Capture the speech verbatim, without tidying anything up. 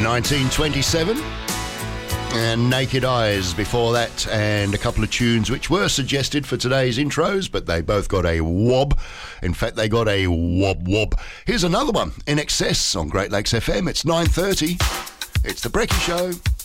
nineteen twenty-seven. And Naked Eyes before that, and a couple of tunes which were suggested for today's intros, but they both got a wob. In fact, they got a wob wob. Here's another one, In Excess on Great Lakes F M. It's nine thirty. It's The Brekkie Show.